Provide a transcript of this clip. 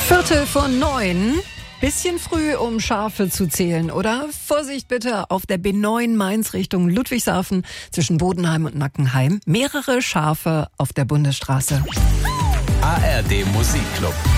8:45. Bisschen früh, um Schafe zu zählen, oder? Vorsicht bitte auf der B9 Mainz Richtung Ludwigshafen zwischen Bodenheim und Nackenheim. Mehrere Schafe auf der Bundesstraße. ARD Musikclub.